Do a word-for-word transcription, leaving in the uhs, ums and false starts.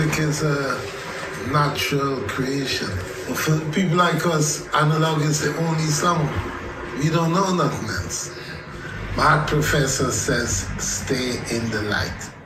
music is a natural creation. For people like us, analog is the only song. We don't know nothing else. My professor says, stay in the light.